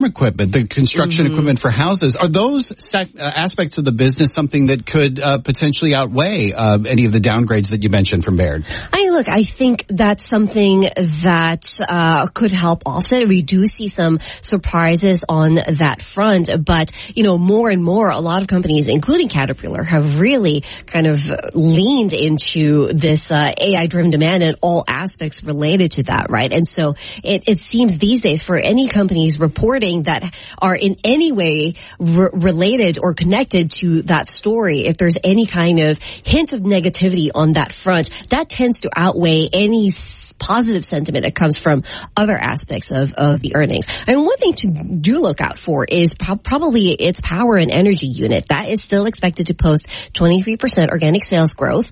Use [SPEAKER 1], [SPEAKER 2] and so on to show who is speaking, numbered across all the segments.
[SPEAKER 1] equipment, the construction equipment for houses. Are those aspects of the business something that could potentially outweigh any of the downgrades that you mentioned from Baird?
[SPEAKER 2] I think that's something that could help offset. We do see some surprises on that front, but more and more, a lot of companies, including Caterpillar, have really kind of leaned into this AI-driven demand and all aspects related to that, right? And so it seems these days for any companies reporting that are in any way related or connected to that story, if there's any kind of hint of negativity on that front, that tends to outweigh any positive sentiment that comes from other aspects of the earnings. I mean, one thing to do look out for is probably its power and energy unit. That is still expected to post 23% organic sales growth.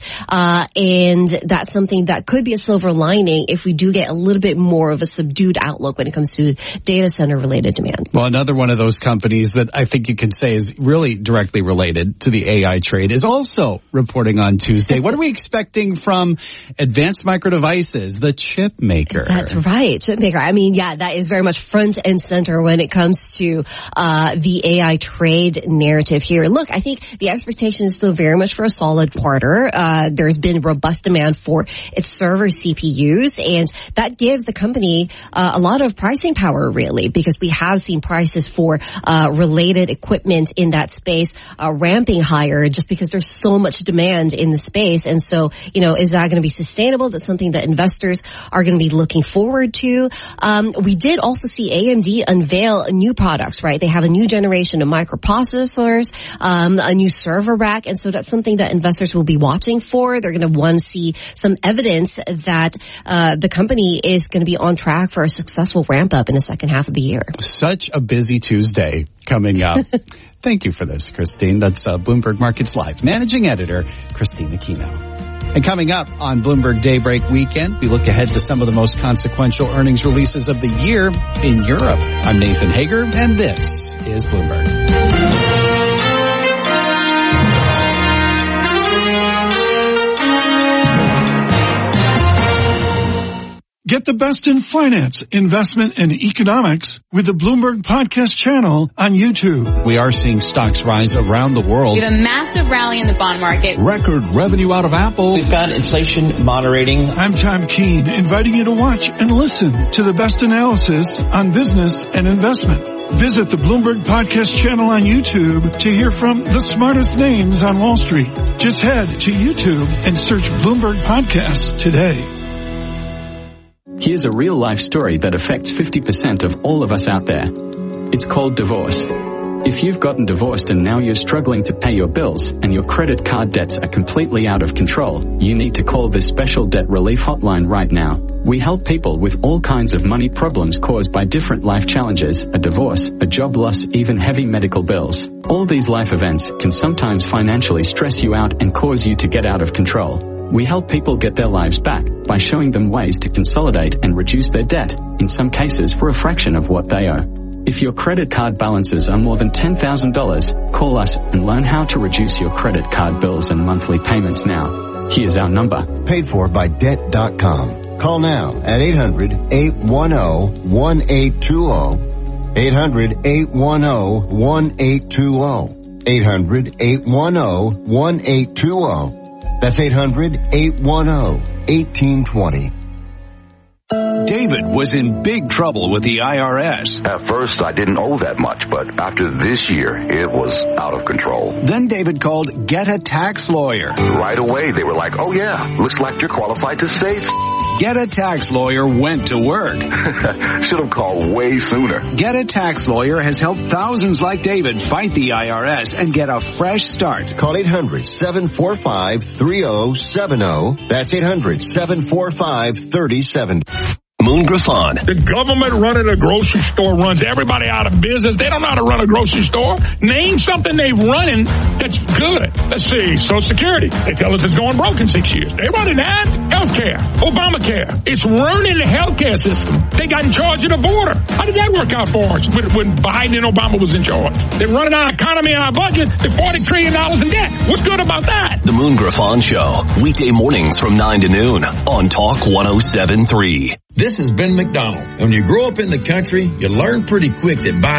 [SPEAKER 2] And that's something that could be a silver lining if we do get a little bit more of a subdued outlook when it comes to data center related demand.
[SPEAKER 1] Well, another one of those companies that I think you can say is really directly related to the AI trade is also reporting on Tuesday. What are we expecting from Advanced Micro Devices, the chip maker?
[SPEAKER 2] That's right, chip maker. I mean, yeah, that is very much front and center when it comes to the AI trade narrative here. Look, I think the expectation is still very much for a solid quarter. There's been robust demand for its server CPUs, and that gives the company a lot of pricing power, really, because we have seen prices for related equipment in that space ramping higher just because there's so much demand in the space. And so, is that going to be sustainable? That's something that investors are going to be looking forward to. We did also see AMD unveil new products, right? They have a new generation of microprocessors, a new server rack, and so that's something that investors will be watching for. They're going to want to see some evidence that the company is going to be on track for a successful ramp up in the second half of the year.
[SPEAKER 1] Such a busy Tuesday coming up. Thank you for this, Christine. That's Bloomberg Markets Live Managing Editor Christine Aquino. And coming up on Bloomberg Daybreak Weekend, we look ahead to some of the most consequential earnings releases of the year in Europe. I'm Nathan Hager, and this is Bloomberg.
[SPEAKER 3] Get the best in finance, investment, and economics with the Bloomberg Podcast channel on YouTube.
[SPEAKER 1] We are seeing stocks rise around the world.
[SPEAKER 4] We have a massive rally in the bond market.
[SPEAKER 5] Record revenue out of Apple.
[SPEAKER 6] We've got inflation moderating.
[SPEAKER 3] I'm Tom Keene, inviting you to watch and listen to the best analysis on business and investment. Visit the Bloomberg Podcast channel on YouTube to hear from the smartest names on Wall Street. Just head to YouTube and search Bloomberg Podcasts today.
[SPEAKER 7] Here's a real-life story that affects 50% of all of us out there. It's called divorce. If you've gotten divorced and now you're struggling to pay your bills and your credit card debts are completely out of control, you need to call this special debt relief hotline right now. We help people with all kinds of money problems caused by different life challenges, a divorce, a job loss, even heavy medical bills. All these life events can sometimes financially stress you out and cause you to get out of control. We help people get their lives back by showing them ways to consolidate and reduce their debt, in some cases for a fraction of what they owe. If your credit card balances are more than $10,000, call us and learn how to reduce your credit card bills and monthly payments now. Here's our number.
[SPEAKER 8] Paid for by Debt.com. Call now at 800-810-1820. 800-810-1820. 800-810-1820. That's 800-810-1820.
[SPEAKER 5] David was in big trouble with the IRS.
[SPEAKER 9] At first, I didn't owe that much, but after this year, it was out of control.
[SPEAKER 5] Then David called Get a Tax Lawyer.
[SPEAKER 9] Right away, they were like, oh yeah, looks like you're qualified to save.
[SPEAKER 5] Get a Tax Lawyer went to work.
[SPEAKER 9] Should have called way sooner.
[SPEAKER 5] Get a Tax Lawyer has helped thousands like David fight the IRS and get a fresh start.
[SPEAKER 8] Call 800-745-3070. That's 800-745-3070.
[SPEAKER 10] Moon Griffon.
[SPEAKER 11] The government running a grocery store runs everybody out of business. They don't know how to run a grocery store. Name something they've running that's good. Let's see. Social Security. They tell us it's going broke in 6 years. They running that. Healthcare. Obamacare. It's ruining the healthcare system. They got in charge of the border. How did that work out for us when Biden and Obama was in charge? They're running our economy and our budget. They're $40 trillion in debt. What's good about that?
[SPEAKER 10] The Moon Griffon Show. Weekday mornings from 9 to noon on Talk 107.3.
[SPEAKER 12] This is Ben McDonald. When you grow up in the country, you learn pretty quick that buying